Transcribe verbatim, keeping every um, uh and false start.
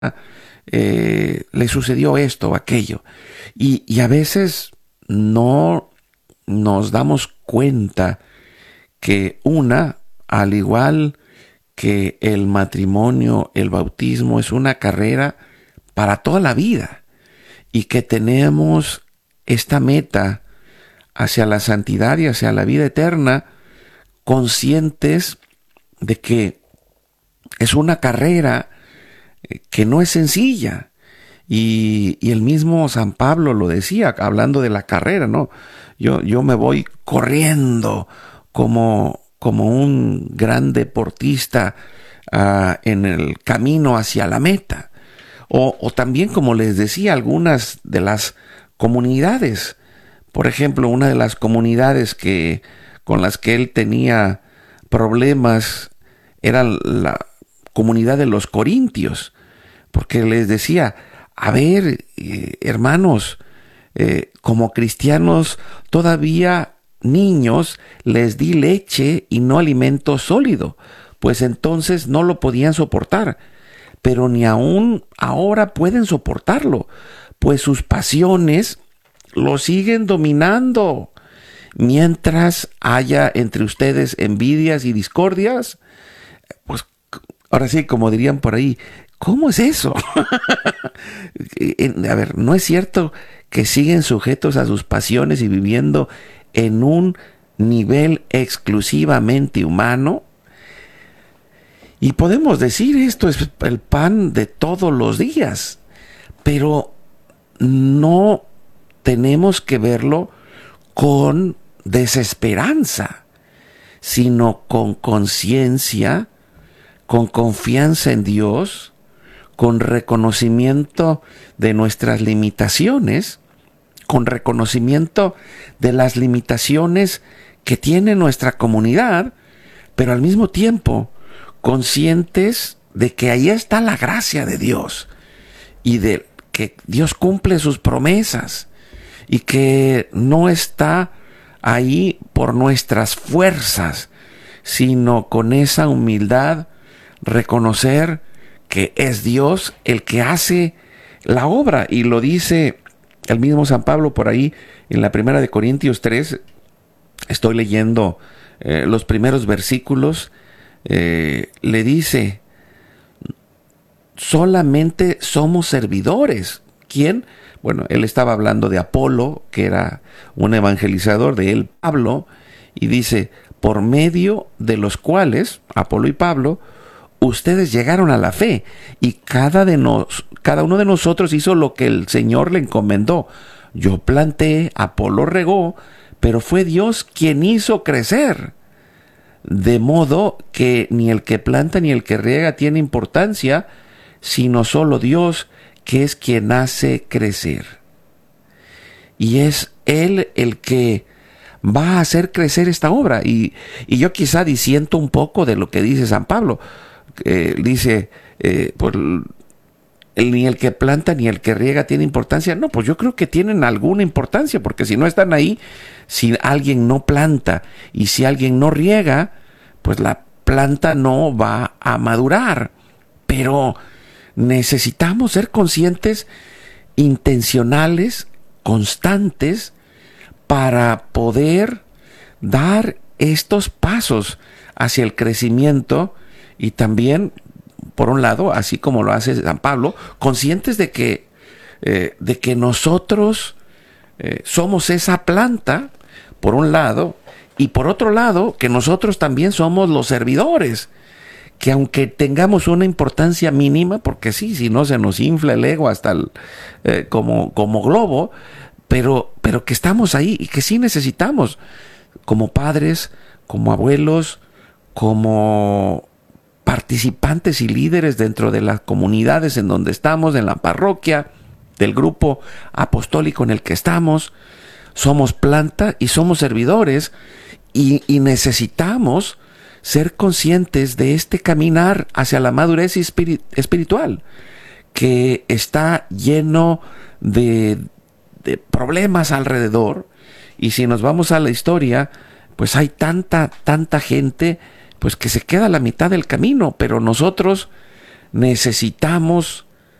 eh, le sucedió esto o aquello. Y, y a veces no nos damos cuenta que una, al igual que el matrimonio, el bautismo es una carrera para toda la vida y que tenemos esta meta hacia la santidad y hacia la vida eterna, conscientes de que es una carrera que no es sencilla. Y, y el mismo San Pablo lo decía, hablando de la carrera, ¿no? Yo, yo me voy corriendo como, como un gran deportista uh, en el camino hacia la meta. O, o también, como les decía, algunas de las comunidades. Por ejemplo, una de las comunidades que, con las que él tenía problemas era la comunidad de los corintios, porque les decía, a ver, eh, hermanos, eh, como cristianos todavía niños les di leche y no alimento sólido, pues entonces no lo podían soportar, pero ni aún ahora pueden soportarlo, pues sus pasiones lo siguen dominando. Mientras haya entre ustedes envidias y discordias, pues ahora sí, como dirían por ahí, ¿cómo es eso? A ver, ¿no es cierto que siguen sujetos a sus pasiones y viviendo en un nivel exclusivamente humano? Y podemos decir, esto es el pan de todos los días, pero no tenemos que verlo con desesperanza, sino con conciencia, con confianza en Dios, con reconocimiento de nuestras limitaciones, con reconocimiento de las limitaciones que tiene nuestra comunidad, pero al mismo tiempo conscientes de que ahí está la gracia de Dios y de que Dios cumple sus promesas y que no está ahí por nuestras fuerzas, sino con esa humildad reconocer que es Dios el que hace la obra. Y lo dice el mismo San Pablo por ahí en la primera de Corintios tres. Estoy leyendo eh, los primeros versículos. Eh, le dice, solamente somos servidores. ¿Quién? Bueno, él estaba hablando de Apolo, que era un evangelizador, de él Pablo, y dice, por medio de los cuales, Apolo y Pablo, ustedes llegaron a la fe, y cada, de nos, cada uno de nosotros hizo lo que el Señor le encomendó. Yo planté, Apolo regó, pero fue Dios quien hizo crecer. De modo que ni el que planta ni el que riega tiene importancia, sino solo Dios, que es quien hace crecer. Y es Él el que va a hacer crecer esta obra. Y, y yo quizá disiento un poco de lo que dice San Pablo. Eh, dice, eh, por el, ni el que planta ni el que riega tiene importancia. No, pues yo creo que tienen alguna importancia, porque si no están ahí, si alguien no planta y si alguien no riega, pues la planta no va a madurar. Pero necesitamos ser conscientes, intencionales, constantes, para poder dar estos pasos hacia el crecimiento y también, por un lado, así como lo hace San Pablo, conscientes de que, eh, de que nosotros eh, somos esa planta, por un lado, y por otro lado, que nosotros también somos los servidores, que aunque tengamos una importancia mínima, porque sí, si no se nos infla el ego hasta el, eh, como, como globo, pero, pero que estamos ahí y que sí necesitamos, como padres, como abuelos, como participantes y líderes dentro de las comunidades en donde estamos, en la parroquia, del grupo apostólico en el que estamos, somos planta y somos servidores y, y necesitamos ser conscientes de este caminar hacia la madurez espiritual, que está lleno de, de problemas alrededor. Y si nos vamos a la historia, pues hay tanta, tanta gente pues que se queda a la mitad del camino, pero nosotros necesitamos